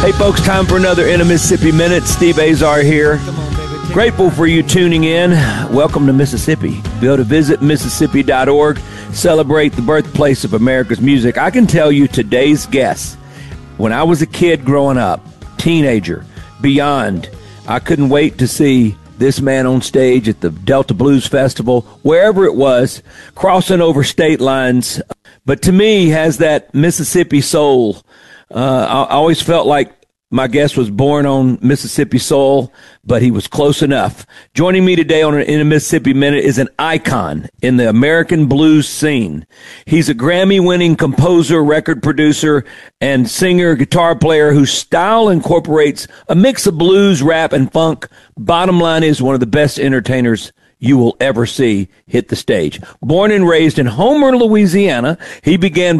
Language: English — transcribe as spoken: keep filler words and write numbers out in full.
Hey, folks, time for another In a Mississippi Minute. Steve Azar here. Grateful for you tuning in. Welcome to Mississippi. Be able to visit Mississippi dot org, celebrate the birthplace of America's music. I can tell you today's guest, when I was a kid growing up, teenager, beyond, I couldn't wait to see this man on stage at the Delta Blues Festival, wherever it was, crossing over state lines. But to me, has that Mississippi soul. Uh, I, I always felt like my guest was born on Mississippi soil, but he was close enough. Joining me today on In a Mississippi Minute is an icon in the American blues scene. He's a Grammy-winning composer, record producer, and singer, guitar player whose style incorporates a mix of blues, rap, and funk. Bottom line is one of the best entertainers you will ever see hit the stage. Born and raised in Homer, Louisiana, he began